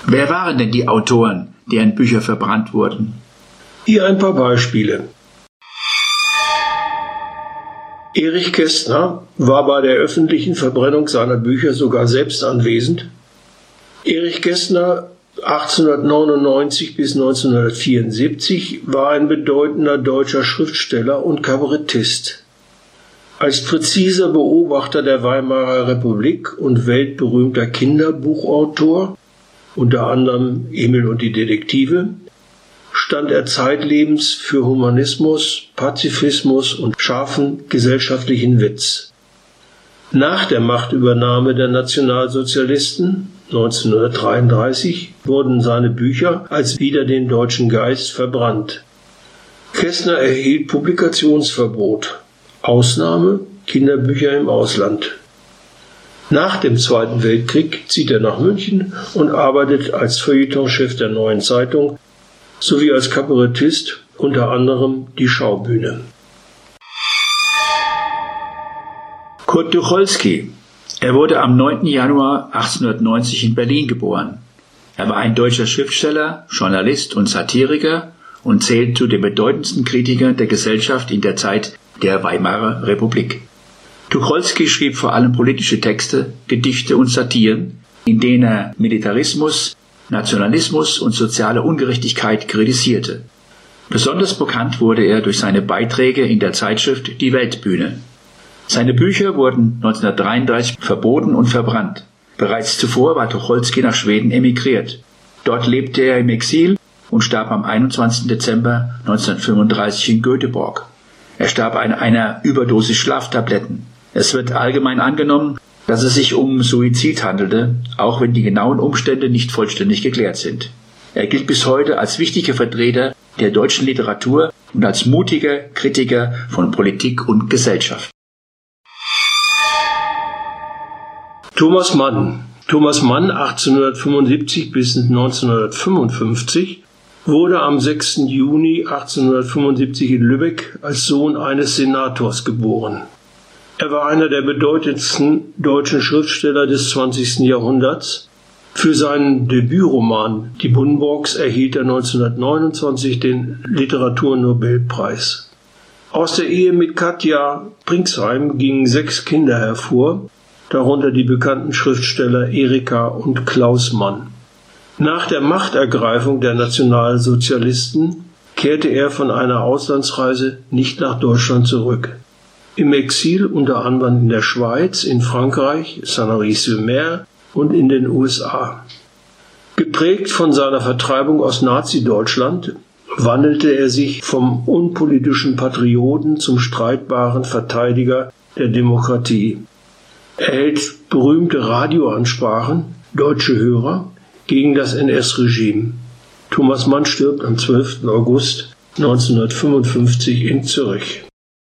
Wer waren denn die Autoren, deren Bücher verbrannt wurden? Hier ein paar Beispiele. Erich Kästner war bei der öffentlichen Verbrennung seiner Bücher sogar selbst anwesend. Erich Kästner 1899 bis 1974 war ein bedeutender deutscher Schriftsteller und Kabarettist. Als präziser Beobachter der Weimarer Republik und weltberühmter Kinderbuchautor, unter anderem Emil und die Detektive, stand er zeitlebens für Humanismus, Pazifismus und scharfen gesellschaftlichen Witz. Nach der Machtübernahme der Nationalsozialisten 1933 wurden seine Bücher als Wider den deutschen Geist verbrannt. Kästner erhielt Publikationsverbot. Ausnahme Kinderbücher im Ausland. Nach dem Zweiten Weltkrieg zieht er nach München und arbeitet als Feuilletonchef der Neuen Zeitung sowie als Kabarettist, unter anderem die Schaubühne. Kurt Tucholsky. Er wurde am 9. Januar 1890 in Berlin geboren. Er war ein deutscher Schriftsteller, Journalist und Satiriker und zählt zu den bedeutendsten Kritikern der Gesellschaft in der Zeit der Weimarer Republik. Tucholsky schrieb vor allem politische Texte, Gedichte und Satiren, in denen er Militarismus, Nationalismus und soziale Ungerechtigkeit kritisierte. Besonders bekannt wurde er durch seine Beiträge in der Zeitschrift Die Weltbühne. Seine Bücher wurden 1933 verboten und verbrannt. Bereits zuvor war Tucholsky nach Schweden emigriert. Dort lebte er im Exil und starb am 21. Dezember 1935 in Göteborg. Er starb an einer Überdosis Schlaftabletten. Es wird allgemein angenommen, dass es sich um Suizid handelte, auch wenn die genauen Umstände nicht vollständig geklärt sind. Er gilt bis heute als wichtiger Vertreter der deutschen Literatur und als mutiger Kritiker von Politik und Gesellschaft. Thomas Mann. Thomas Mann, 1875 bis 1955, wurde am 6. Juni 1875 in Lübeck als Sohn eines Senators geboren. Er war einer der bedeutendsten deutschen Schriftsteller des 20. Jahrhunderts. Für seinen Debütroman Die Buddenbrooks erhielt er 1929 den Literaturnobelpreis. Aus der Ehe mit Katja Pringsheim gingen 6 Kinder hervor, darunter die bekannten Schriftsteller Erika und Klaus Mann. Nach der Machtergreifung der Nationalsozialisten kehrte er von einer Auslandsreise nicht nach Deutschland zurück. Im Exil unter anderem in der Schweiz, in Frankreich, Sanary-sur-Mer und in den USA. Geprägt von seiner Vertreibung aus Nazi-Deutschland wandelte er sich vom unpolitischen Patrioten zum streitbaren Verteidiger der Demokratie. Er hält berühmte Radioansprachen, deutsche Hörer, gegen das NS-Regime. Thomas Mann stirbt am 12. August 1955 in Zürich.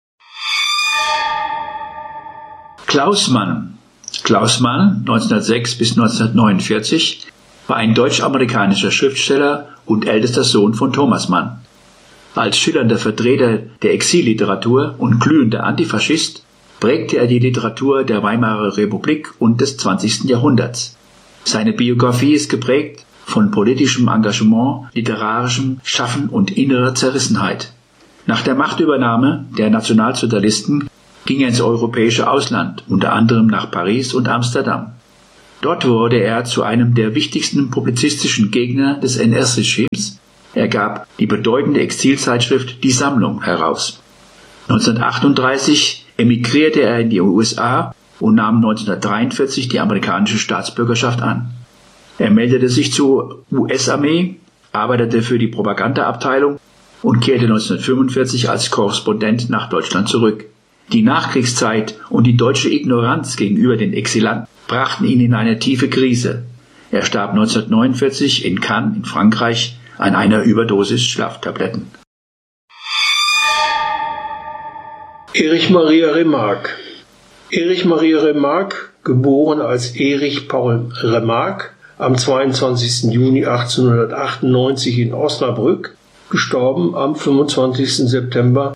Klaus Mann. Klaus Mann, 1906 bis 1949, war ein deutsch-amerikanischer Schriftsteller und ältester Sohn von Thomas Mann. Als schillernder Vertreter der Exilliteratur und glühender Antifaschist prägte er die Literatur der Weimarer Republik und des 20. Jahrhunderts. Seine Biografie ist geprägt von politischem Engagement, literarischem Schaffen und innerer Zerrissenheit. Nach der Machtübernahme der Nationalsozialisten ging er ins europäische Ausland, unter anderem nach Paris und Amsterdam. Dort wurde er zu einem der wichtigsten publizistischen Gegner des NS-Regimes. Er gab die bedeutende Exilzeitschrift Die Sammlung heraus. 1938 emigrierte er in die USA und nahm 1943 die amerikanische Staatsbürgerschaft an. Er meldete sich zur US-Armee, arbeitete für die Propagandaabteilung und kehrte 1945 als Korrespondent nach Deutschland zurück. Die Nachkriegszeit und die deutsche Ignoranz gegenüber den Exilanten brachten ihn in eine tiefe Krise. Er starb 1949 in Cannes in Frankreich an einer Überdosis Schlaftabletten. Erich Maria Remarque. Erich Maria Remarque, geboren als Erich Paul Remarque, am 22. Juni 1898 in Osnabrück, gestorben am 25. September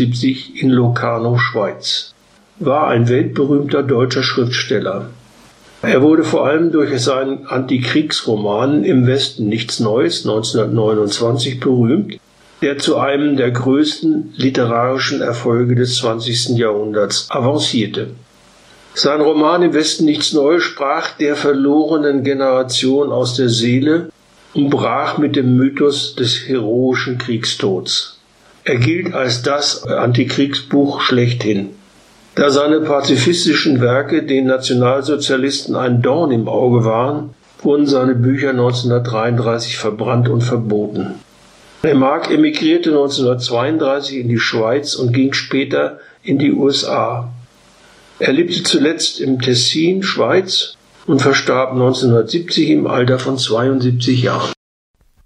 1970 in Locarno, Schweiz, war ein weltberühmter deutscher Schriftsteller. Er wurde vor allem durch seinen Antikriegsroman Im Westen nichts Neues 1929 berühmt, der zu einem der größten literarischen Erfolge des 20. Jahrhunderts avancierte. Sein Roman Im Westen nichts Neues sprach der verlorenen Generation aus der Seele und brach mit dem Mythos des heroischen Kriegstods. Er gilt als das Antikriegsbuch schlechthin. Da seine pazifistischen Werke den Nationalsozialisten ein Dorn im Auge waren, wurden seine Bücher 1933 verbrannt und verboten. Remarque emigrierte 1932 in die Schweiz und ging später in die USA. Er lebte zuletzt im Tessin, Schweiz, und verstarb 1970 im Alter von 72 Jahren.